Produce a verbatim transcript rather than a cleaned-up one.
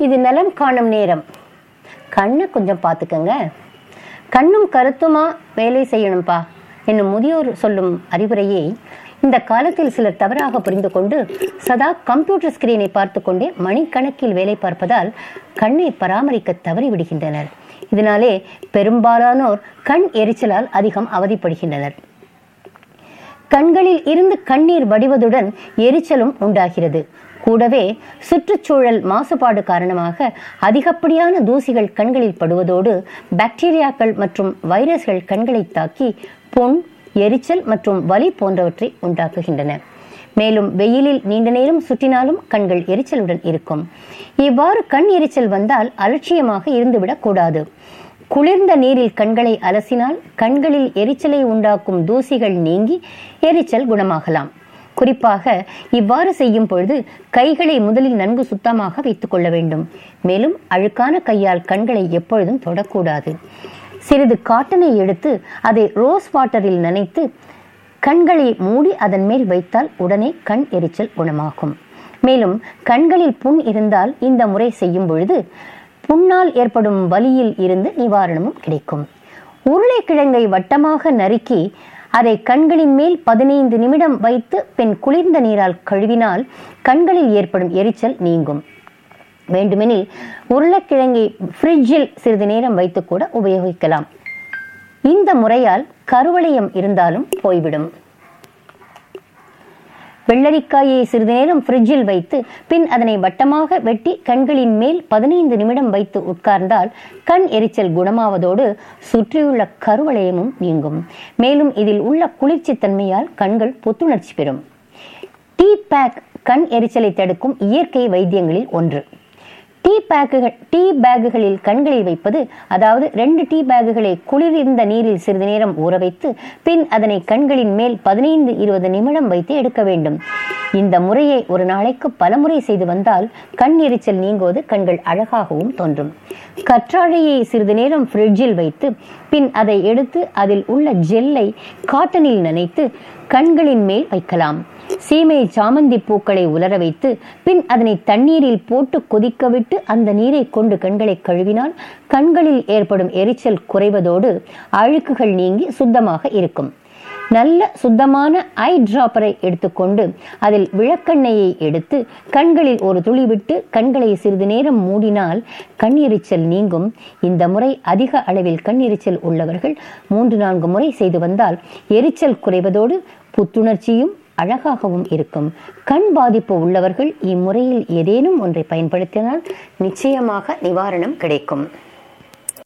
இது நலம் காணும் நேரம். கண்ணை கொஞ்சம் பார்த்துக்கங்க. கண்ணும் கருத்துமா வேலை செய்யணும்பா என்னும் முதியோர் சொல்லும் அறிவுரையை இந்த காலத்தில் சிலர் தவறாக புரிந்து கொண்டு சதா கம்ப்யூட்டர் ஸ்கிரீனை பார்த்து கொண்டே மணிக்கணக்கில் வேலை பார்ப்பதால் கண்ணை பராமரிக்க தவறி விடுகின்றனர். இதனாலே பெரும்பாலானோர் கண் எரிச்சலால் அதிகம் அவதிப்படுகின்றனர். கண்களில் இருந்து கண்ணீர் வடிவதுடன் எரிச்சலும் உண்டாகிறது. கூடவே சுற்றுச்சூழல் மாசுபாடு காரணமாக அதிகப்படியான தூசிகள் கண்களில் படுவதோடு பாக்டீரியாக்கள் மற்றும் வைரஸ்கள் கண்களை தாக்கி புண், எரிச்சல் மற்றும் வலி போன்றவற்றை உண்டாக்குகின்றன. மேலும் வெயிலில் நீண்ட நேரம் சுற்றினாலும் கண்கள் எரிச்சலுடன் இருக்கும். இவ்வாறு கண் எரிச்சல் வந்தால் அலட்சியமாக இருந்துவிடக் கூடாது. குளிர்ந்த நீரில் கண்களை அலசினால் கண்களில் எரிச்சலை உண்டாக்கும் தூசிகள் நீங்கி எரிச்சல் குணமாகலாம். குறிப்பாக இவ்வாறு செய்யும் பொழுது கைகளை முதலில் நன்கு சுத்தமாக வைத்துக் கொள்ள வேண்டும். மேலும் அழுக்கான கையால் கண்களை எப்பொழுதும் தொடக்கூடாது. சிறிது காட்டனை எடுத்து அதை ரோஸ் வாட்டரில் நனைத்து கண்களை மூடி அதன் மேல் வைத்தால் உடனே கண் எரிச்சல் குணமாகும். மேலும் கண்களில் புண் இருந்தால் இந்த முறை செய்யும் பொழுது புண்ணால் ஏற்படும் வலியில் இருந்து நிவாரணமும் கிடைக்கும். உருளைக்கிழங்கை வட்டமாக நறுக்கி அதை கண்களின் மேல் பதினைந்து நிமிடம் வைத்து பின் குளிர்ந்த நீரால் கழுவினால் கண்களில் ஏற்படும் எரிச்சல் நீங்கும். வேண்டுமெனில் உருளைக்கிழங்கை ஃப்ரிட்ஜில் சிறிது நேரம் வைத்து கூட உபயோகிக்கலாம். இந்த முறையால் கருவளையம் இருந்தாலும் போய்விடும். வெள்ளரிக்காயை சிறிது நேரம் ஃப்ரிட்ஜில் வைத்து பின் அதனை வட்டமாக வெட்டி கண்களின் மேல் பதினைந்து நிமிடம் வைத்து உட்கார்ந்தால் கண் எரிச்சல் குணமாவதோடு சுற்றியுள்ள கருவளையமும் நீங்கும். மேலும் இதில் உள்ள குளிர்ச்சி தன்மையால் கண்கள் புத்துணர்ச்சி பெறும். டீ பேக் கண் எரிச்சலை தடுக்கும் இயற்கை வைத்தியங்களில் ஒன்று. டீ பேக்குகள் டீ பேக்குகளில் கண்களை வைப்பது, அதாவது ரெண்டு டீ பேக்குகளை குளிர்ந்த நீரில் சிறிது நேரம் ஊற வைத்து பின் அதனை கண்களின் மேல் பதினைந்து இருபது நிமிடம் வைத்து எடுக்க வேண்டும். இந்த முறையை ஒரு நாளைக்கு பல முறை செய்து வந்தால் கண் எரிச்சல் நீங்குவது கண்கள் அழகாகவும் தோன்றும். கற்றாழையை சிறிது நேரம் ஃப்ரிட்ஜில் வைத்து பின் அதை எடுத்து அதில் உள்ள ஜெல்லை காட்டனில் நனைத்து கண்களின் மேல் வைக்கலாம். சீமை சாமந்தி பூக்களை உலர வைத்து பின் அதனை தண்ணீரில் போட்டு கொதிக்க விட்டு அந்த நீரை கொண்டு கண்களை கழுவினால் கண்களில் ஏற்படும் எரிச்சல் குறைவதோடு அழுக்குகள் நீங்கி சுத்தமாக இருக்கும். நல்ல சுத்தமான ஐ டிராப்பரை எடுத்துக்கொண்டு அதில் விளக்கெண்ணெயை எடுத்து கண்களில் ஒரு துளி விட்டு கண்களை சிறிது நேரம் மூடினால் கண் எரிச்சல் நீங்கும். இந்த முறை அதிக அளவில் கண் எரிச்சல் உள்ளவர்கள் மூன்று நான்கு முறை செய்து வந்தால் எரிச்சல் குறைவதோடு புத்துணர்ச்சியும் அழகாகவும் இருக்கும். கண் பாதிப்பு உள்ளவர்கள் இம்முறையில் ஏதேனும் ஒன்றை பயன்படுத்தினால் நிச்சயமாக நிவாரணம் கிடைக்கும்.